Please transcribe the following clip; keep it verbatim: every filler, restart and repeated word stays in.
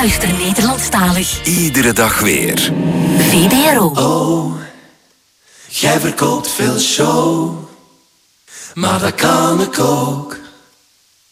Luister Nederlandstalig. Iedere dag weer. V B R O. Oh, jij verkoopt veel show, maar dat kan ik ook.